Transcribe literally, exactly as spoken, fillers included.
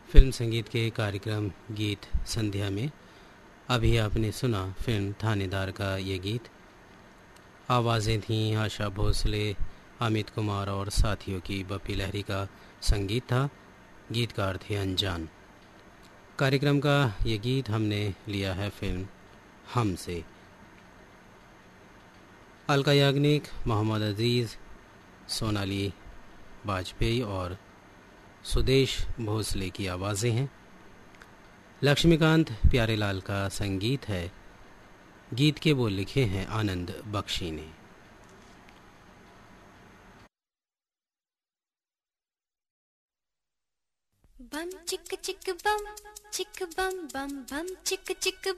Film संगीत के कार्यक्रम गीत संध्या में अभी आपने सुना फिल्म थानेदार का ये गीत। आवाज़ें थीं आशा भोसले, अमित कुमार और साथियों की। बप्पी लहरी का संगीत था, गीतकार थे अनजान। कार्यक्रम का ये गीत हमने लिया है फिल्म हम से। अलका याग्निक, मोहम्मद अजीज़, सोनाली वाजपेयी और सुदेश भोसले की आवाज़ें हैं। लक्ष्मीकांत प्यारेलाल का संगीत है। गीत के बोल लिखे हैं आनंद बख्शी ने। बम चिक चिक बम चिक बम बम बम चिक चिक